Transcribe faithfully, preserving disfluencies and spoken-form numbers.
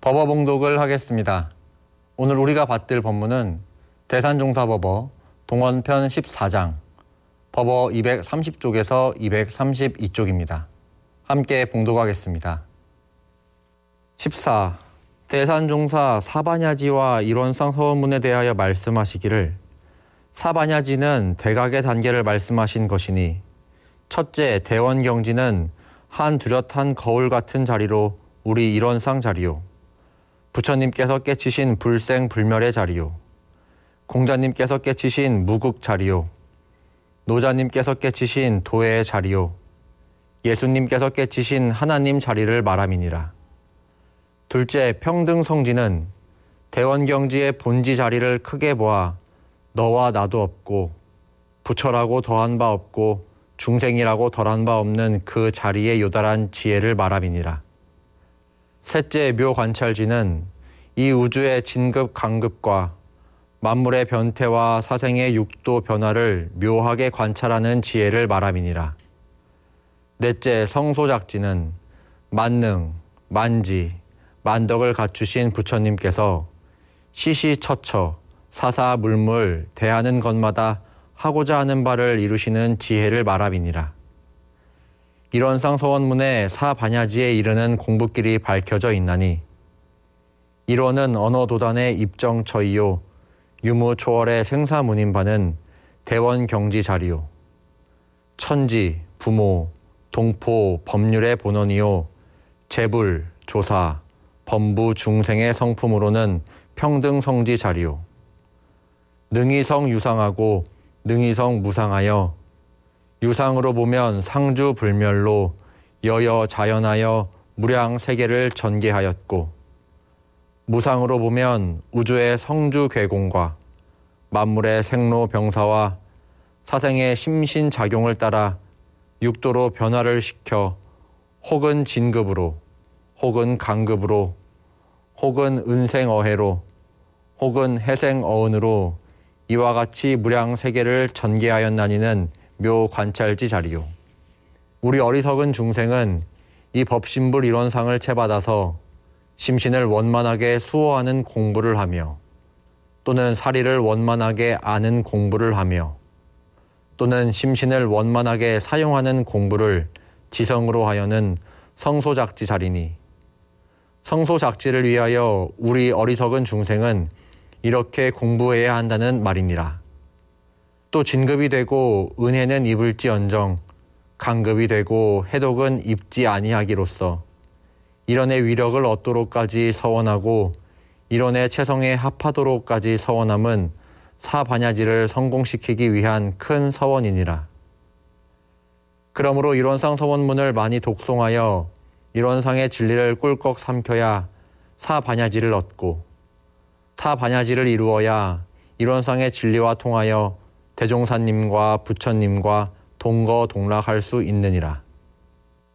법어봉독을 하겠습니다. 오늘 우리가 받들 법문은 대산종사법어 동원편 십사 장, 법어 이백삼십 쪽에서 이백삼십이 쪽입니다. 함께 봉독하겠습니다. 십사. 대산종사 사반야지와 일원상 서원문에 대하여 말씀하시기를, 사반야지는 대각의 단계를 말씀하신 것이니, 첫째 대원경지는 한 뚜렷한 거울 같은 자리로 우리 일원상 자리요, 부처님께서 깨치신 불생불멸의 자리요, 공자님께서 깨치신 무국 자리요, 노자님께서 깨치신 도의 자리요, 예수님께서 깨치신 하나님 자리를 말함이니라. 둘째 평등성지는 대원경지의 본지 자리를 크게 보아 너와 나도 없고 부처라고 더한 바 없고 중생이라고 덜한 바 없는 그 자리에 요달한 지혜를 말함이니라. 셋째 묘관찰지는 이 우주의 진급 강급과 만물의 변태와 사생의 육도 변화를 묘하게 관찰하는 지혜를 말함이니라. 넷째 성소작지는 만능, 만지, 만덕을 갖추신 부처님께서 시시처처, 사사물물, 대하는 것마다 하고자 하는 바를 이루시는 지혜를 말함이니라. 일원상 서원문에 사반야지에 이르는 공부길이 밝혀져 있나니, 일원은 언어도단의 입정처이요, 유무초월의 생사문인바는 대원경지 자리요, 천지, 부모, 동포, 법률의 본원이요, 재불, 조사, 범부 중생의 성품으로는 평등성지 자리요, 능이성 유상하고 능이성 무상하여 유상으로 보면 상주불멸로 여여 자연하여 무량 세계를 전개하였고, 무상으로 보면 우주의 성주괴공과 만물의 생로병사와 사생의 심신작용을 따라 육도로 변화를 시켜 혹은 진급으로, 혹은 강급으로, 혹은 은생어해로, 혹은 해생어은으로 이와 같이 무량 세계를 전개하였나니는 묘관찰지 자리요. 우리 어리석은 중생은 이 법신불 일원상을 채받아서 심신을 원만하게 수호하는 공부를 하며, 또는 사리를 원만하게 아는 공부를 하며, 또는 심신을 원만하게 사용하는 공부를 지성으로 하여는 성소작지 자리니, 성소작지를 위하여 우리 어리석은 중생은 이렇게 공부해야 한다는 말이니라. 또 진급이 되고 은혜는 입을지언정 강급이 되고 해독은 입지 아니하기로써 일원의 위력을 얻도록까지 서원하고 일원의 체성에 합하도록까지 서원함은 사반야지를 성공시키기 위한 큰 서원이니라. 그러므로 일원상 서원문을 많이 독송하여 일원상의 진리를 꿀꺽 삼켜야 사반야지를 얻고, 사반야지를 이루어야 일원상의 진리와 통하여 대종사님과 부처님과 동거동락할 수 있느니라.